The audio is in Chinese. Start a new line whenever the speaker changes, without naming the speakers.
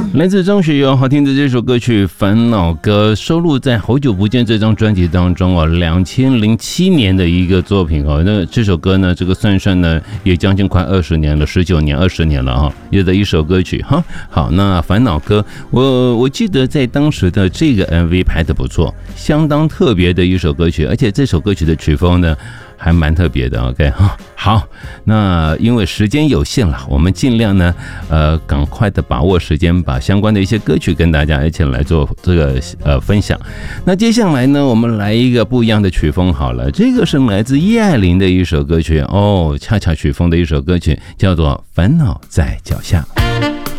来自张学友好听的这首歌曲《烦恼歌》，收录在《好久不见》这张专辑当中哦，2007年的一个作品哦。那这首歌呢，这个算呢也将近快20年了，19年、20年了哈，有的一首歌曲哈。好，那《烦恼歌》，我记得在当时的这个 MV 拍得不错，相当特别的一首歌曲，而且这首歌曲的曲风呢还蛮特别的 ，OK 哈。好，那因为时间有限了，我们尽量呢，赶快的把握时间，把相关的一些歌曲跟大家一起来做这个分享。那接下来呢，我们来一个不一样的曲风好了，这个是来自叶爱玲的一首歌曲哦，恰恰曲风的一首歌曲，叫做《烦恼在脚下》。